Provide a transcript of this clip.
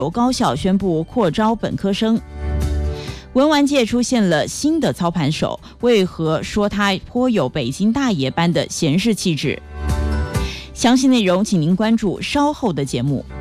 高校宣布扩招本科生。文玩界出现了新的操盘手，为何说他颇有北京大爷般的闲适气质？详细内容请您关注稍后的节目。